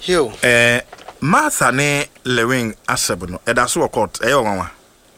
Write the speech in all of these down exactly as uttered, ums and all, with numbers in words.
Yo. Eh, Martha ne Lewin Aseb no. Eda so court. Eh, wanwa.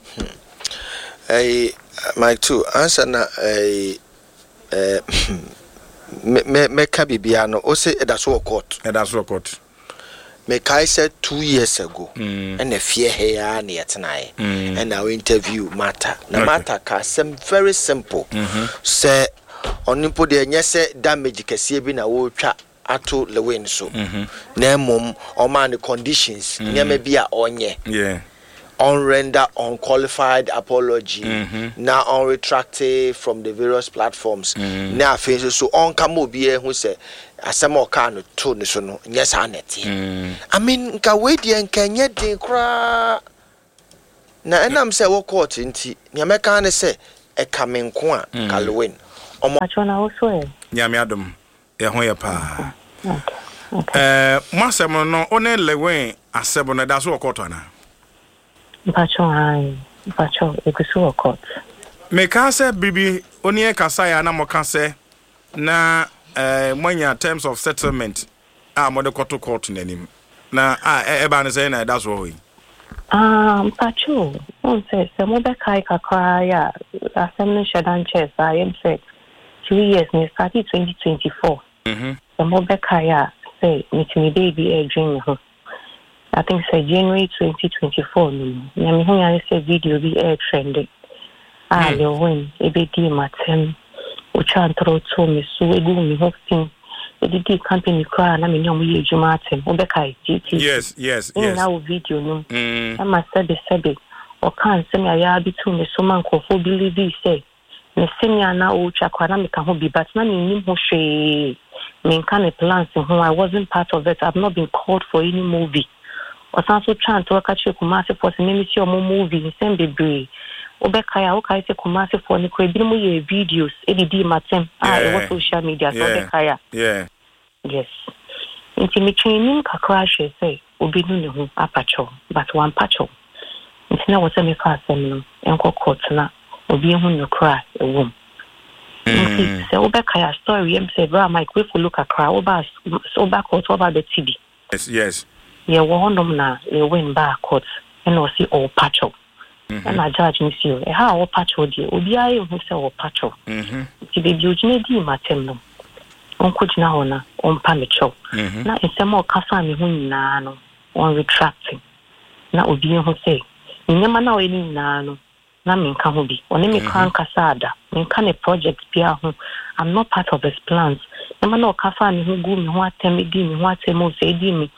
Eh, Mike too. Answer na eh eh me me me ka bibia no. O say eda so court. Eda so court. Me kai said two years ago. Mm. And the fear here na yetnae. Mm. And our interview matter. Na Okay. matter ka some very simple. Mm-hmm. Say onimpo de nyese damage kese bi na wo twa ato Lewin so. Mm-hmm. Na mom o man the conditions. Mm-hmm. Nyame bia onye. Yeah. On render unqualified apology. Mm-hmm. Now on retracted from the various platforms. Mm-hmm. Now face so on come obi who say asemo ka no to ne so no yes anet. I mean nka we die nka nye din kra na enam say wo court nti nya meka ne say e kamenko a Lewin omo achona also e Nyame adom ye ho ye pa. Eh, Masem no one Lewin Aseb no da so court ana. Pacho ai pacho ekusu court Me ka say bibi oni e kasa ya na mo ka say na eh mwanya terms of settlement a mo de court court nanim na a e ba ne say na da so hoyi. um pacho on say se mo be kai kakra ya assembly shadan chess I am say two years me started twenty twenty-four. Mhm. Se mo be kai ya say me me baby a dream ho. I think say January twenty twenty-four no. Na me hu ya say video bi air trending. Ah, le win e be di matem. O chan tro to me so egu me hosting. E di di company kra na me nyom ye juma atem. O be kai G T. Yes, yes, In yes. now video no. Mm. Ama sabe sabe. O kan se me ya bi tu me so man ko fo believe say. Me se me na o twa kwa na me ka ho bi but na me nim ho hwe. Me kan e plans ho I wasn't part of it. I've not been called for any movie. Or also trying to work at your Kumasi for some maybe your movie in same degree. Obekaya, okay, say Kumasi for the Quabimu videos, Eddie Matem, ah, it was social media, so Obekaya. Yeah. Yes. Intimate training, Kakrash, say, Ubinu, Apacho, but one pacho. It's now what I make us and Uncle Kotana, Obi who cry a womb. Say Obekaya story, and say, Bra, my quick look at cry over so back over the T V. Yes, yes. Yeah, one na they went back court and was see all patcho. And I judge miss you. How all patcho dear, Obi I who say all patcho. Mhm. To be Eugene D. Matemno. On could now on on pamicho. Now in some more Cassani who nano on retracting. Now Obi who say, you never know any nano. Namin Kamubi, or name Kran Casada, and can a project be I'm not part of his plans. Never know Cassani who go me what tell me, me what tell me, say, me.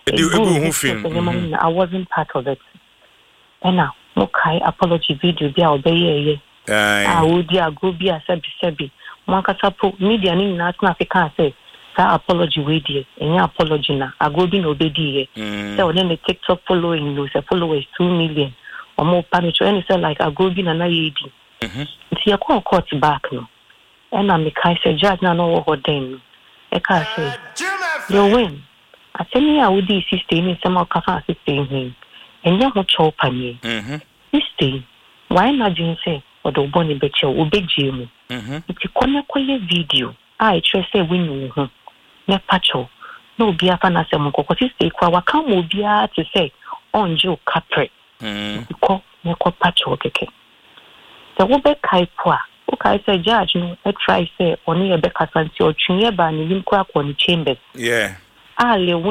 I wasn't part of it. And now, okay, apology video be obey. I would ya go be a sebi sebi. One casapo media in not Africa say, that apology with you, and your apology now. I go be no baby. So then the TikTok following you, the followers two million or more panic. And it's like I go be an I E D. See, I can't court back no. And I'm a Kai say, judge now know what then. I can't say, you win. I tell you, I would be system in some of Kafa system him. And you have chop on me. System. Why not you say, or the bonny betcha will beg you? If you connect with your video, I try say win you. Ne pacho. No be a fan as a monko. What is the qua? Come will be to say on Joe Capre. You call Neko Pacho. Okay. The Wobe Kaipua. Okay, say judge no. I try say only a Becca Santi or Chinya Ban in crack on the chambers. Yeah. Ah,